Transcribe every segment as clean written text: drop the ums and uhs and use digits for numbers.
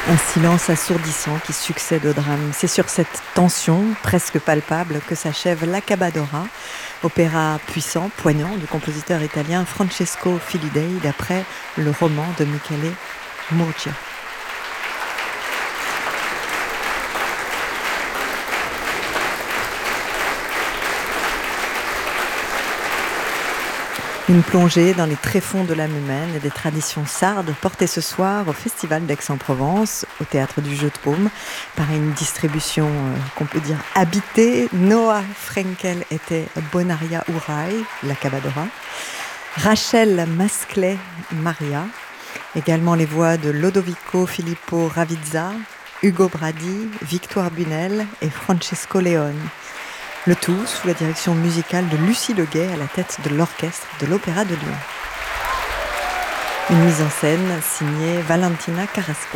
Un silence assourdissant qui succède au drame. C'est sur cette tension presque palpable que s'achève l'Accabadora, opéra puissant, poignant du compositeur italien Francesco Filidei d'après le roman de Michele Murgia. Une plongée dans les tréfonds de l'âme humaine et des traditions sardes portée ce soir au Festival d'Aix-en-Provence, au Théâtre du Jeu de Paume, par une distribution qu'on peut dire habitée. Noah Frenkel était Bonaria Urai, l'Accabadora. Rachel Masclet Maria, également les voix de Lodovico Filippo Ravizza, Ugo Bradi, Victoire Bunel et Francesco Leone. Le tout sous la direction musicale de Lucie Leguet à la tête de l'orchestre de l'Opéra de Lyon. Une mise en scène signée Valentina Carrasco.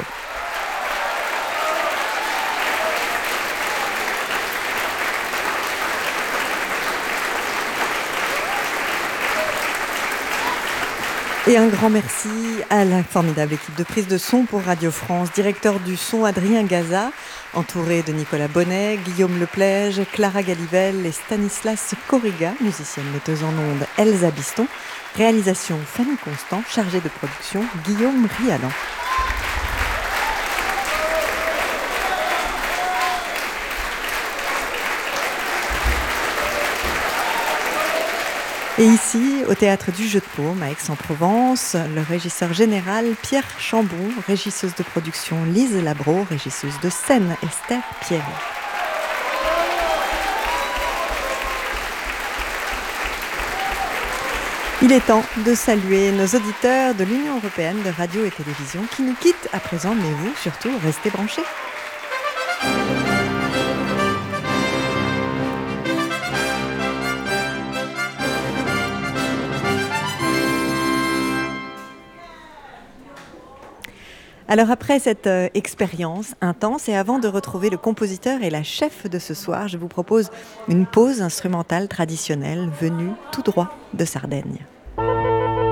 Et un grand merci à la formidable équipe de prise de son pour Radio France, directeur du son Adrien Gaza, entouré de Nicolas Bonnet, Guillaume Leplège, Clara Galivelle et Stanislas Corriga, musicienne metteuse en ondes Elsa Biston, réalisation Fanny Constant, chargée de production Guillaume Rialan. Et ici, au Théâtre du Jeu de Paume, à Aix-en-Provence, le régisseur général Pierre Chambon, régisseuse de production Lise Labro, régisseuse de scène Esther Pierre. Il est temps de saluer nos auditeurs de l'Union européenne de radio et télévision qui nous quittent à présent, mais vous, surtout, restez branchés. Alors après cette expérience intense et avant de retrouver le compositeur et la chef de ce soir, je vous propose une pause instrumentale traditionnelle venue tout droit de Sardaigne.